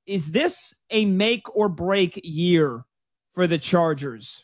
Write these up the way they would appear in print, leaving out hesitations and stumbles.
is this a make or break year for the Chargers?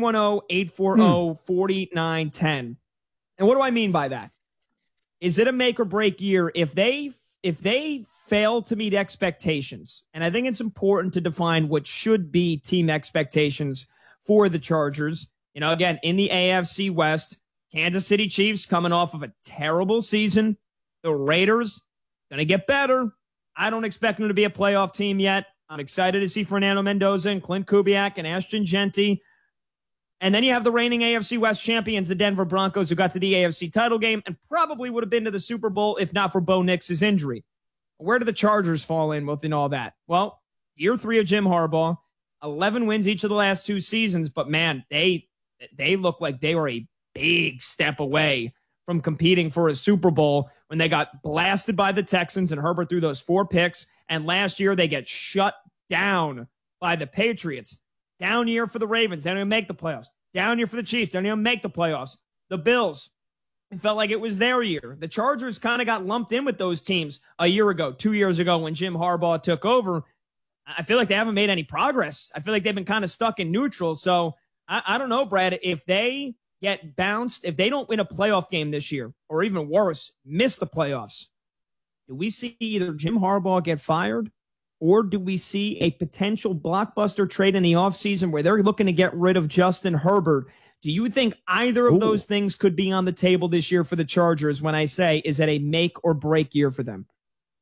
310-840-4910. And what do I mean by that? Is it a make or break year if they fail to meet expectations? And I think it's important to define what should be team expectations for the Chargers. You know, again, in the AFC West, Kansas City Chiefs coming off of a terrible season. The Raiders going to get better. I don't expect them to be a playoff team yet. I'm excited to see Fernando Mendoza and Clint Kubiak and Ashton Genty. And then you have the reigning AFC West champions, the Denver Broncos, who got to the AFC title game and probably would have been to the Super Bowl if not for Bo Nix's injury. Where do the Chargers fall in within all that? Well, year 3 of Jim Harbaugh, 11 wins each of the last 2 seasons, but man, they look like they were a big step away from competing for a Super Bowl when they got blasted by the Texans and Herbert threw those 4 picks. And last year they get shut down by the Patriots. Down year for the Ravens. They don't even make the playoffs. Down year for the Chiefs. They don't even make the playoffs. The Bills. It felt like it was their year. The Chargers kind of got lumped in with those teams a year ago, 2 years ago when Jim Harbaugh took over. I feel like they haven't made any progress. I feel like they've been kind of stuck in neutral. So I don't know, Brad, if they get bounced, if they don't win a playoff game this year, or even worse, miss the playoffs, do we see either Jim Harbaugh get fired, or do we see a potential blockbuster trade in the offseason where they're looking to get rid of Justin Herbert? Do you think either of those things could be on the table this year for the Chargers when I say, is it a make or break year for them?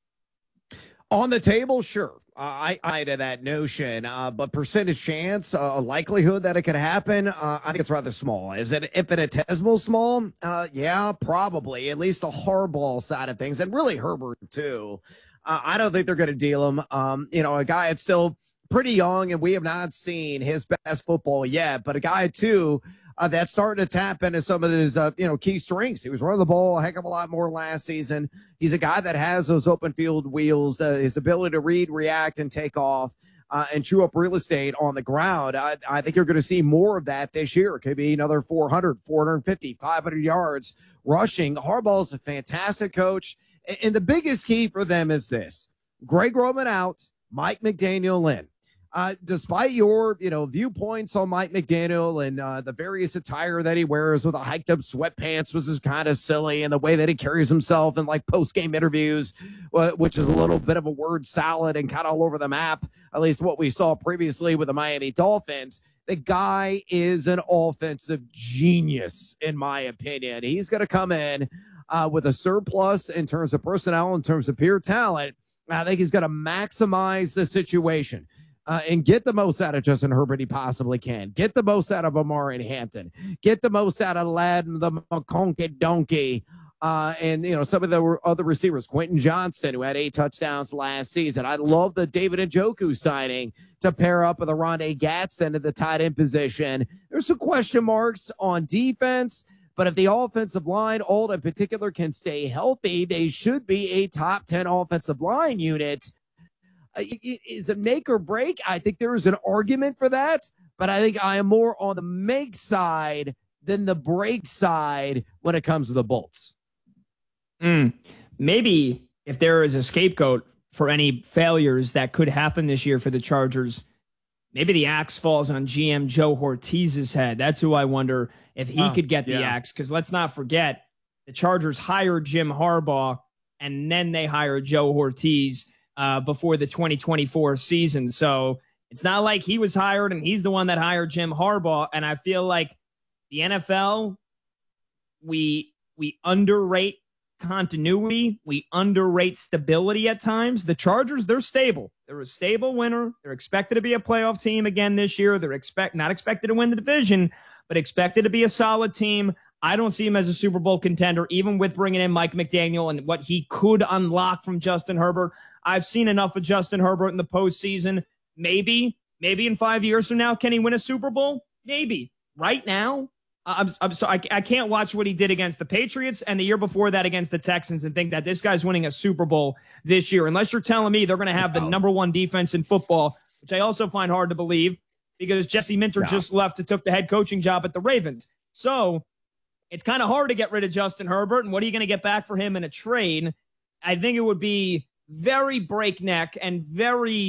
On the table, sure. I to that notion, but percentage chance, likelihood that it could happen, I think it's rather small. Is it infinitesimal small? Yeah, probably. At least the Harbaugh side of things, and really Herbert too. I don't think they're going to deal him. A guy that's still pretty young, and we have not seen his best football yet, but a guy too that's starting to tap into some of his, key strengths. He was running the ball a heck of a lot more last season. He's a guy that has those open field wheels, his ability to read, react, and take off and chew up real estate on the ground. I think you're going to see more of that this year. It could be another 400, 450, 500 yards rushing. Harbaugh's a fantastic coach. And the biggest key for them is this: Greg Roman out, Mike McDaniel in. Despite your, viewpoints on Mike McDaniel and the various attire that he wears with the hiked up sweatpants, which is kind of silly, and the way that he carries himself in like post game interviews, which is a little bit of a word salad and kind of all over the map, at least what we saw previously with the Miami Dolphins. The guy is an offensive genius, in my opinion. He's going to come in with a surplus in terms of personnel, in terms of pure talent. I think he's going to maximize the situation. And get the most out of Justin Herbert he possibly can. Get the most out of Omari Hampton. Get the most out of Ladin, the McConkey Donkey, and some of the other receivers. Quentin Johnston, who had 8 touchdowns last season. I love the David Njoku signing to pair up with Rondé Gadsden at the tight end position. There's some question marks on defense, but if the offensive line, all in particular, can stay healthy, they should be a top 10 offensive line unit. Is it make or break? I think there is an argument for that, but I think I am more on the make side than the break side when it comes to the Bolts. Maybe if there is a scapegoat for any failures that could happen this year for the Chargers, maybe the axe falls on GM Joe Ortiz's head. That's who I wonder if he could get the axe, because let's not forget, the Chargers hired Jim Harbaugh, and then they hired Joe Ortiz before the 2024 season. So it's not like he was hired and he's the one that hired Jim Harbaugh. And I feel like the NFL, we underrate continuity. We underrate stability at times. The Chargers, they're stable. They're a stable winner. They're expected to be a playoff team again this year. They're not expected to win the division, but expected to be a solid team. I don't see him as a Super Bowl contender, even with bringing in Mike McDaniel and what he could unlock from Justin Herbert. I've seen enough of Justin Herbert in the postseason. Maybe in 5 years from now, can he win a Super Bowl? Maybe. Right now, I can't watch what he did against the Patriots and the year before that against the Texans and think that this guy's winning a Super Bowl this year, unless you're telling me they're going to have the number 1 defense in football, which I also find hard to believe because Jesse Minter just left and took the head coaching job at the Ravens. So it's kind of hard to get rid of Justin Herbert, and what are you going to get back for him in a trade? I think it would be very breakneck and very